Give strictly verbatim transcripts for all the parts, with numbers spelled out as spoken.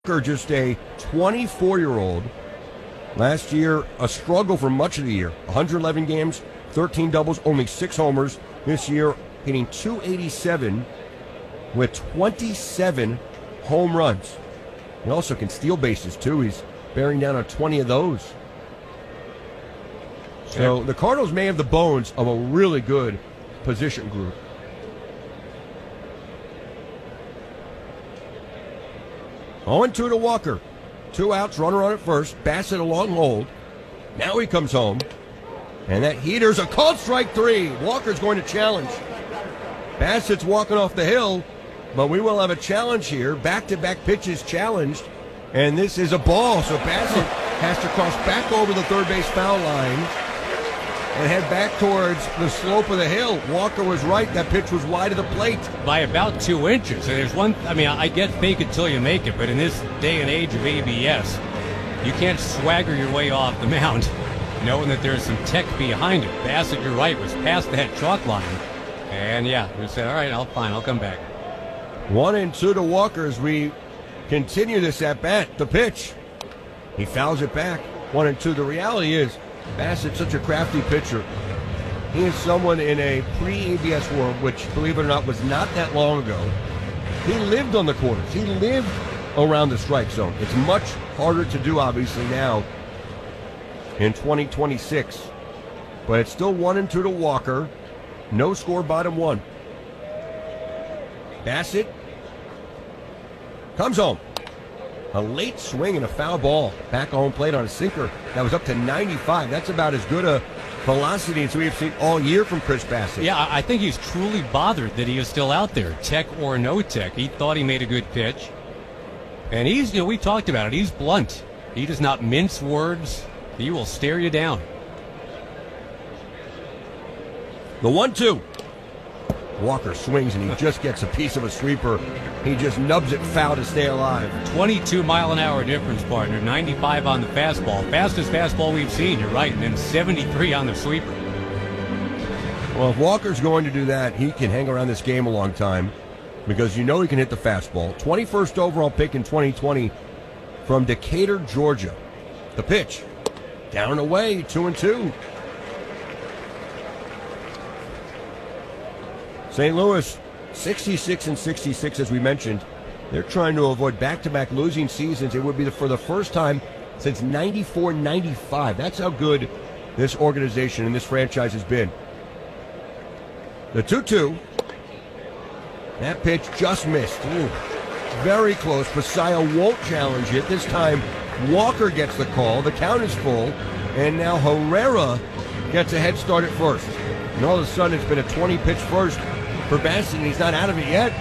Just a twenty-four-year-old. Last year, a struggle for much of the year. one hundred eleven games, thirteen doubles, only six homers. This year, hitting two eighty-seven with twenty-seven home runs. He also can steal bases, too. He's bearing down on twenty of those. So the Cardinals may have the bones of a really good position group. oh and two to Walker. Two outs, runner on at first. Bassett a long hold. Now he comes home. And that heater's a called strike three. Walker's going to challenge. Bassett's walking off the hill, but we will have a challenge here. Back-to-back pitches challenged. And this is a ball, so Bassett has to cross back over the third base foul line and head back towards the slope of the hill. Walker was right. That pitch was wide of the plate. By about two inches. And there's one, I mean, I get fake it till you make it, but in this day and age of A B S, you can't swagger your way off the mound knowing that there's some tech behind it. Bassett, you're right, was past that chalk line. And yeah, we said, all right, I'll fine, I'll come back. One and two to Walker as we continue this at bat. The pitch. He fouls it back. One and two. The reality is, Bassett's such a crafty pitcher. He is someone in a pre-A B S world, which, believe it or not, was not that long ago. He lived on the corners. He lived around the strike zone. It's much harder to do, obviously, now in twenty twenty-six. But it's still one and two to Walker. No score, bottom one. Bassett comes home. A late swing and a foul ball. Back home plate on a sinker that was up to ninety-five. That's about as good a velocity as we have seen all year from Chris Bassett. Yeah, I think he's truly bothered that he is still out there, tech or no tech. He thought he made a good pitch. And he's, you know, we talked about it. He's blunt. He does not mince words. He will stare you down. The one two. Walker swings and he just gets a piece of a sweeper. He just nubs it foul to stay alive. twenty-two mile an hour difference, partner. ninety-five on the fastball. Fastest fastball we've seen, you're right. And then seventy-three on the sweeper. Well, if Walker's going to do that, he can hang around this game a long time because you know he can hit the fastball. twenty-first overall pick in twenty twenty from Decatur, Georgia. The pitch. Down and away, two and two. Saint Louis, sixty-six and sixty-six, as we mentioned. They're trying to avoid back-to-back losing seasons. It would be the, for the first time since ninety-four ninety-five. That's how good this organization and this franchise has been. The two two. That pitch just missed. Ooh, very close. Posaya won't challenge it. This time, Walker gets the call. The count is full. And now Herrera gets a head start at first. And all of a sudden, it's been a twenty-pitch first for Bassett, and he's not out of it yet.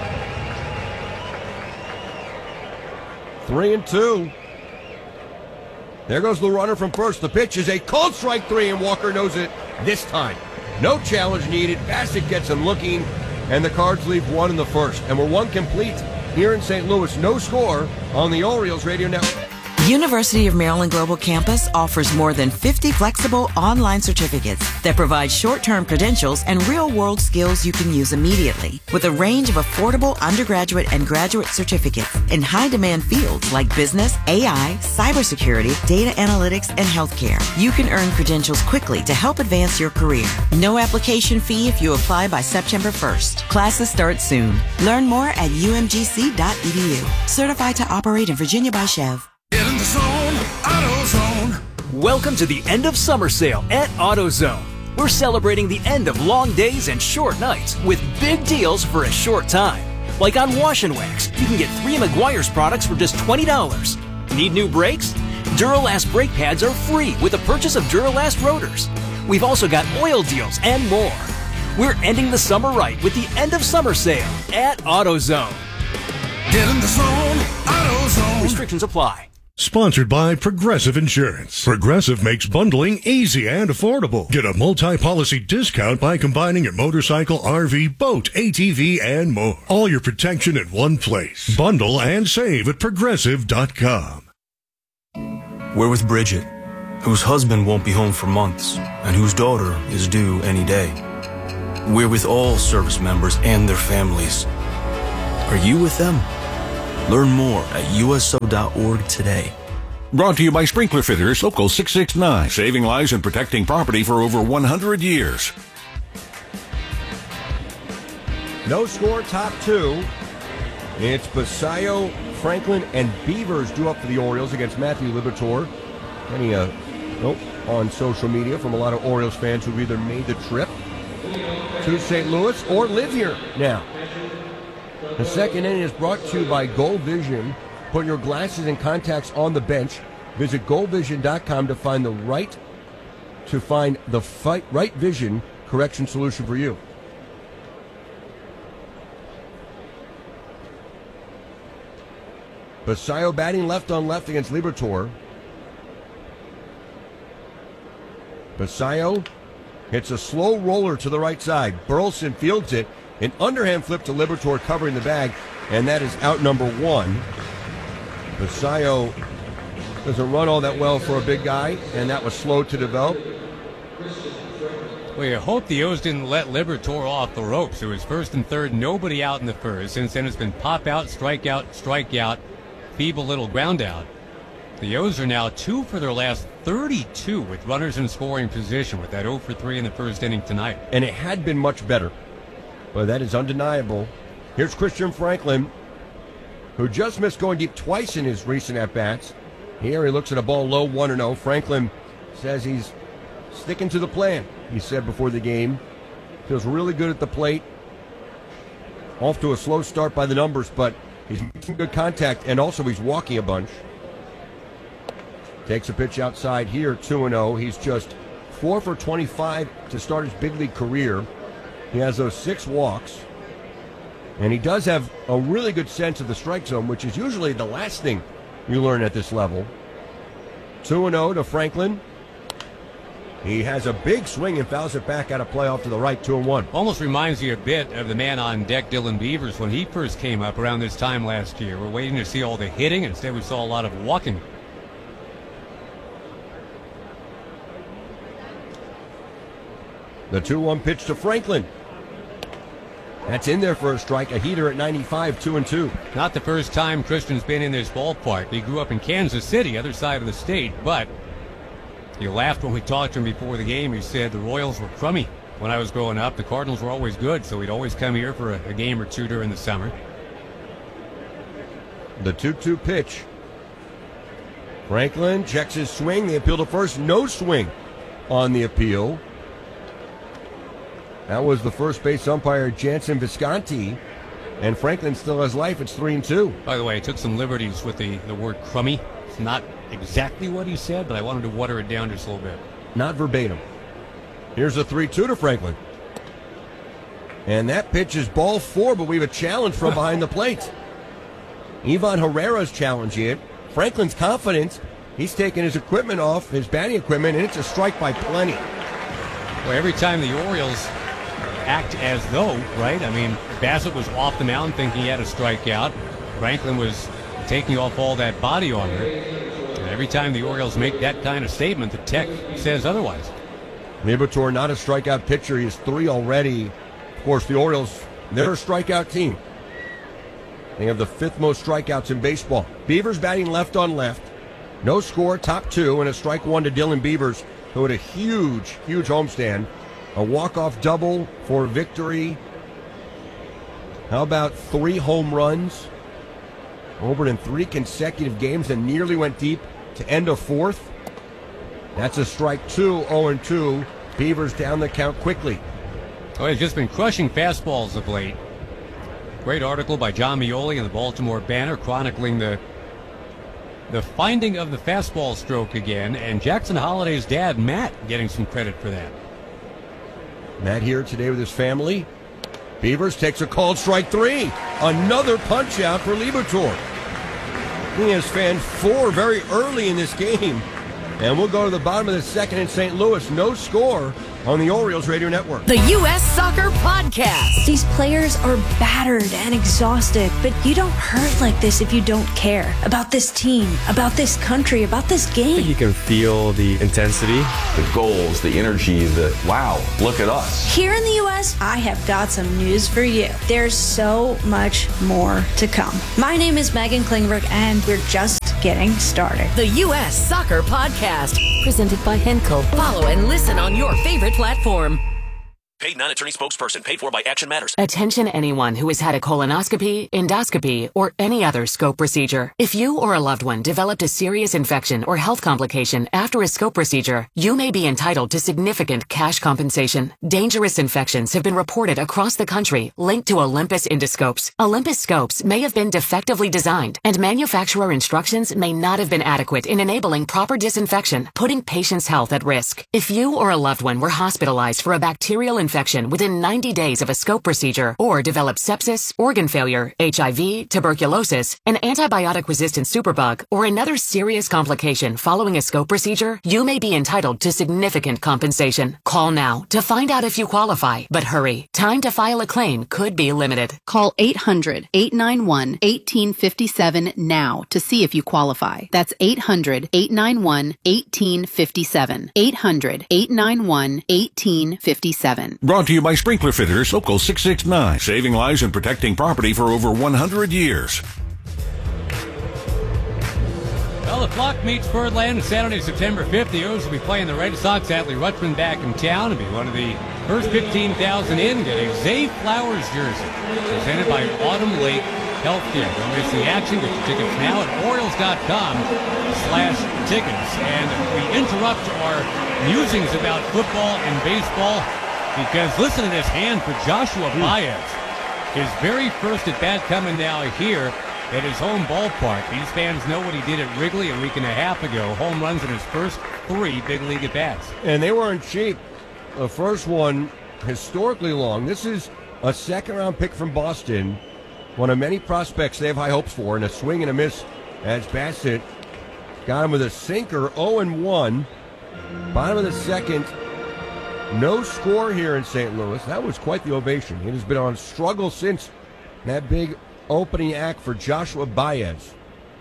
Three and two. There goes the runner from first. The pitch is a called strike three, and Walker knows it this time. No challenge needed. Bassett gets him looking, and the Cards leave one in the first. And we're one complete here in Saint Louis. No score on the Orioles Radio Network. University of Maryland Global Campus offers more than fifty flexible online certificates that provide short-term credentials and real-world skills you can use immediately. With a range of affordable undergraduate and graduate certificates in high-demand fields like business, A I, cybersecurity, data analytics, and healthcare, you can earn credentials quickly to help advance your career. No application fee if you apply by September first. Classes start soon. Learn more at u m g c dot e d u. Certified to operate in Virginia by Chev. Get in the zone, AutoZone. Welcome to the end of summer sale at AutoZone. We're celebrating the end of long days and short nights with big deals for a short time. Like on Wash and Wax, you can get three Meguiar's products for just twenty dollars. Need new brakes? Duralast brake pads are free with the purchase of Duralast rotors. We've also got oil deals and more. We're ending the summer right with the end of summer sale at AutoZone. Get in the zone, AutoZone. Restrictions apply. Sponsored by Progressive Insurance. Progressive makes bundling easy and affordable. Get a multi-policy discount by combining your motorcycle, R V, boat, A T V, and more. All your protection in one place. Bundle and save at progressive dot com. We're with Bridget, whose husband won't be home for months and whose daughter is due any day. We're with all service members and their families. Are you with them? Learn more at U S O dot org today. Brought to you by Sprinkler Fitters, Local six six nine, saving lives and protecting property for over one hundred years. No score, top two. It's Basayo, Franklin, and Beavers due up for the Orioles against Matthew Liberatore. Any uh, nope, on social media from a lot of Orioles fans who've either made the trip to Saint Louis or live here now. The second inning is brought to you by Gold Vision. Put your glasses and contacts on the bench. Visit gold vision dot com to find the right to find the fight, right vision correction solution for you. Basayo batting left on left against Liberatore. Basayo hits a slow roller to the right side. Burleson fields it. An underhand flip to Liberatore covering the bag, and that is out number one. Basayo doesn't run all that well for a big guy, and that was slow to develop. Well, you hope the O's didn't let Liberatore off the ropes. It was first and third, nobody out in the first. Since then, it's been pop out, strike out, strike out, feeble little ground out. The O's are now two for their last thirty-two with runners in scoring position with that oh for three in the first inning tonight. And it had been much better, but that is undeniable. Here's Christian Franklin, who just missed going deep twice in his recent at-bats. Here he looks at a ball low, one and oh. Franklin says he's sticking to the plan, he said before the game. Feels really good at the plate. Off to a slow start by the numbers, but he's making good contact, and also he's walking a bunch. Takes a pitch outside here, two and oh. He's just four for twenty-five to start his big league career. He has those six walks, and he does have a really good sense of the strike zone, which is usually the last thing you learn at this level. two and oh to Franklin. He has a big swing and fouls it back out of play off to the right, two and one. Almost reminds you a bit of the man on deck, Dylan Beavers, when he first came up around this time last year. We're waiting to see all the hitting. Instead, we saw a lot of walking. The two one pitch to Franklin. That's in there for a strike. A heater at ninety-five, two and two. Not the first time Christian's been in this ballpark. He grew up in Kansas City, other side of the state, but he laughed when we talked to him before the game. He said the Royals were crummy when I was growing up. The Cardinals were always good, so he'd always come here for a, a game or two during the summer. The two two pitch. Franklin checks his swing. The appeal to first. No swing on the appeal. That was the first base umpire, Jansen Visconti. And Franklin still has life. It's three and two. By the way, I took some liberties with the, the word crummy. It's not exactly what he said, but I wanted to water it down just a little bit. Not verbatim. Here's a three two to Franklin. And that pitch is ball four, but we have a challenge from behind the plate. Ivan Herrera's challenging it. Franklin's confident. He's taking his equipment off, his batting equipment, and it's a strike by plenty. Well, every time the Orioles act as though, right? I mean, Bassett was off the mound thinking he had a strikeout. Franklin was taking off all that body armor. And every time the Orioles make that kind of statement, the tech says otherwise. Liberatore, not a strikeout pitcher. He has three already. Of course, the Orioles, they're a strikeout team. They have the fifth most strikeouts in baseball. Beavers batting left on left. No score, top two, and a strike one to Dylan Beavers, who had a huge, huge homestand. A walk-off double for victory. How about three home runs? Over in three consecutive games and nearly went deep to end a fourth. That's a strike two, oh and two. Beavers down the count quickly. Oh, he's just been crushing fastballs of late. Great article by John Mioli in the Baltimore Banner chronicling the the finding of the fastball stroke again, and Jackson Holliday's dad, Matt, getting some credit for that. Matt here today with his family. Beavers takes a called strike three. Another punch out for Liberatore. He has fanned four very early in this game. And we'll go to the bottom of the second in Saint Louis. No score. on the Orioles Radio Network. The U S Soccer Podcast. These players are battered and exhausted, but you don't hurt like this if you don't care about this team, about this country, about this game. I think you can feel the intensity, the goals, the energy, the wow, look at us. Here in the U S, I have got some news for you. There's so much more to come. My name is Megan Klingberg, and we're just getting started. The U S Soccer Podcast, presented by Henkel. Follow and listen on your favorite platform. Paid non-attorney spokesperson paid for by Action Matters. Attention anyone who has had a colonoscopy, endoscopy, or any other scope procedure. If you or a loved one developed a serious infection or health complication after a scope procedure, you may be entitled to significant cash compensation. Dangerous infections have been reported across the country linked to Olympus endoscopes. Olympus scopes may have been defectively designed, and manufacturer instructions may not have been adequate in enabling proper disinfection, putting patients' health at risk. If you or a loved one were hospitalized for a bacterial infection, infection within ninety days of a scope procedure, or develop sepsis, organ failure, H I V, tuberculosis, an antibiotic-resistant superbug, or another serious complication following a scope procedure, you may be entitled to significant compensation. Call now to find out if you qualify, but hurry. Time to file a claim could be limited. Call eight hundred, eight nine one, one eight five seven now to see if you qualify. That's eight hundred, eight nine one, one eight five seven. eight hundred, eight nine one, one eight five seven. Brought to you by Sprinkler Fitters, Local six six nine, saving lives and protecting property for over one hundred years. Well, the Flock meets Birdland Saturday, September fifth. The O's will be playing the Red Sox. Atlee Rutschman back in town. It'll be one of the first fifteen thousand in. Get a Zay Flowers jersey presented by Autumn Lake Healthcare. Don't miss the action. Get your tickets now at Orioles dot com slash tickets. And we interrupt our musings about football and baseball because listen to this hand for Joshua Baez. His very first at bat coming now here at his home ballpark. These fans know what he did at Wrigley a week and a half ago. Home runs in his first three big league at bats. And they weren't cheap. The first one, historically long. This is a second round pick from Boston. One of many prospects they have high hopes for, and a swing and a miss as Bassett got him with a sinker. oh and one. Bottom of the second. No score here in Saint Louis. That was quite the ovation. It has been on struggle since that big opening act for Joshua Baez.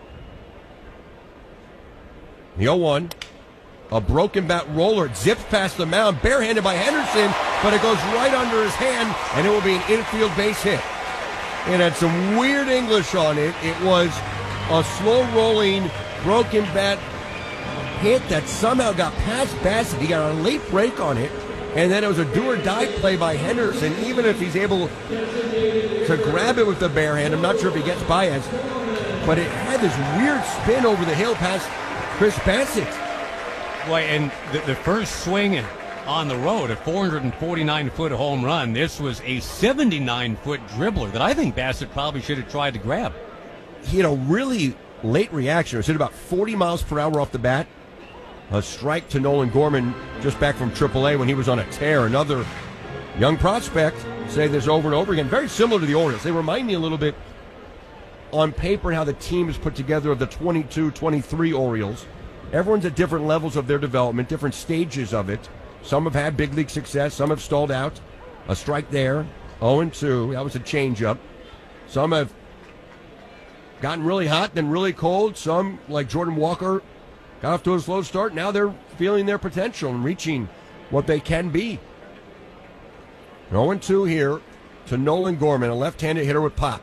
The oh one. A broken bat roller zips past the mound, barehanded by Henderson, but it goes right under his hand, and it will be an infield base hit. It had some weird English on it. It was a slow-rolling, broken bat hit that somehow got past Bassett. He got a late break on it. And then it was a do-or-die play by Henderson. Even if he's able to grab it with the bare hand, I'm not sure if he gets Baez, but it had this weird spin over the hill past Chris Bassett. Well, and the, the first swing on the road, a four hundred forty-nine foot home run, this was a seventy-nine foot dribbler that I think Bassett probably should have tried to grab. He had a really late reaction. It was hit about forty miles per hour off the bat. A strike to Nolan Gorman just back from triple A when he was on a tear. Another young prospect. Say this over and over again. Very similar to the Orioles. They remind me a little bit on paper and how the team is put together of the twenty-two twenty-three Orioles. Everyone's at different levels of their development, different stages of it. Some have had big league success. Some have stalled out. A strike there. oh and two. That was a changeup. Some have gotten really hot, then really cold. Some, like Jordan Walker, got off to a slow start. Now they're feeling their potential and reaching what they can be. oh and two here to Nolan Gorman, a left-handed hitter with pop.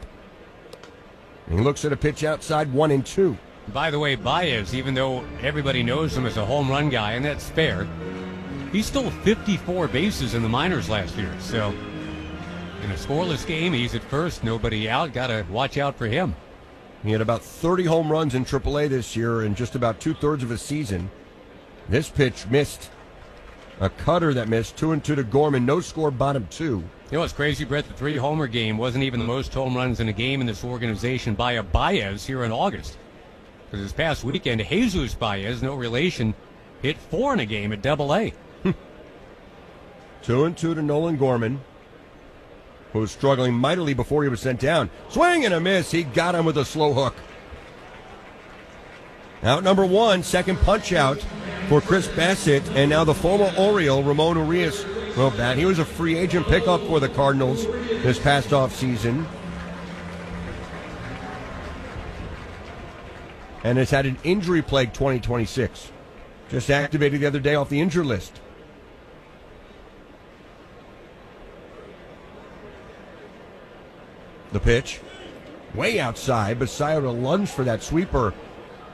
He looks at a pitch outside, one and two. By the way, Baez, even though everybody knows him as a home run guy, and that's fair, he stole fifty-four bases in the minors last year. So in a scoreless game, he's at first, nobody out. Got to watch out for him. He had about thirty home runs in triple A this year in just about two-thirds of his season. This pitch missed. A cutter that missed. Two and two to Gorman. No score, bottom two. You know what's crazy, Brett? The three-homer game wasn't even the most home runs in a game in this organization by a Baez here in August. Because this past weekend, Jesus Baez, no relation, hit four in a game at double A. Two and two to Nolan Gorman, who was struggling mightily before he was sent down. Swing and a miss. He got him with a slow hook. Out number one, second punch out for Chris Bassett, and now the former Oriole, Ramon Urias, wrote that. He was a free agent pickup for the Cardinals this past offseason. And has had an injury-plagued twenty twenty-six. Just activated the other day off the injured list. The pitch. Way outside, but Sciarra lunged for that sweeper